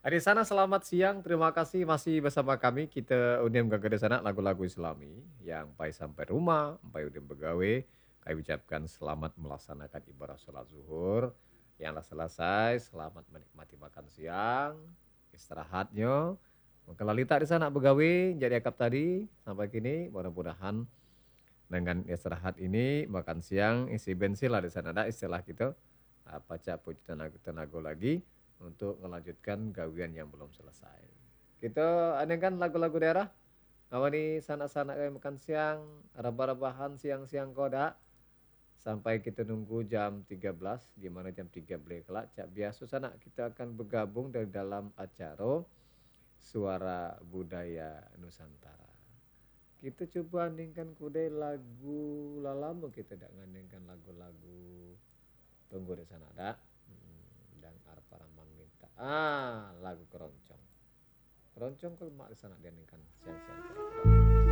Di sana selamat siang, terima kasih masih bersama kami. Kita undian gagah di sana lagu-lagu Islami yang pai sampai rumah, pai udin begawe. Kami ucapkan selamat melaksanakan ibadah sholat zuhur. Yang telah selesai, selamat menikmati makan siang, istirahatnya. Kelalita di sana begawe, jadi akap tadi sampai kini mudah-mudahan dengan istirahat ini makan siang isi bensin lah di sana ada istilah gitu apa puji tenaga lagi untuk melanjutkan gawian yang belum selesai. Kita ada kan lagu-lagu daerah awani sana-sana kayak makan siang rabah-rabahan siang-siang koda sampai kita nunggu jam 13 gimana jam 13 kelak cak biasa sana kita akan bergabung dari dalam acara suara budaya Nusantara. Kita coba andingkan kudai lagu lama kita tidak ngandingkan lagu-lagu tunggu di sana ada dan Arpa Rahman minta lagu keroncong kalau mak di sana diandingkan siang-siang